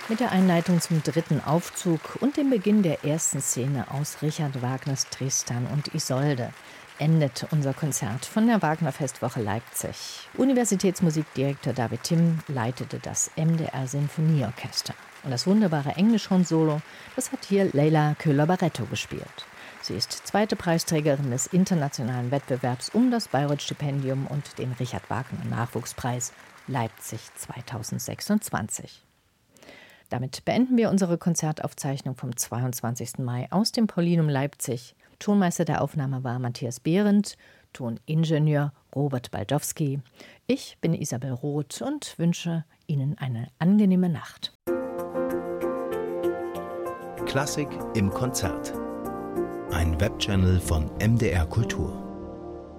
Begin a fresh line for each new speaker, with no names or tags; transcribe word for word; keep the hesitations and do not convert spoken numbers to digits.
Mit der Einleitung zum dritten Aufzug und dem Beginn der ersten Szene aus Richard Wagners Tristan und Isolde endet unser Konzert von der Wagner-Festwoche Leipzig. Universitätsmusikdirektor David Timm leitete das M D R-Sinfonieorchester. Und das wunderbare Englischhorn-Solo, das hat hier Leila Köhler-Barretto gespielt. Sie ist zweite Preisträgerin des internationalen Wettbewerbs um das Bayreuth-Stipendium und den Richard-Wagner-Nachwuchspreis Leipzig zweitausendsechsundzwanzig. Damit beenden wir unsere Konzertaufzeichnung vom zweiundzwanzigsten Mai aus dem Paulinum Leipzig. Tonmeister der Aufnahme war Matthias Behrendt, Toningenieur Robert Baldowski. Ich bin Isabel Roth und wünsche Ihnen eine angenehme Nacht.
Klassik im Konzert. Ein Webchannel von M D R Kultur.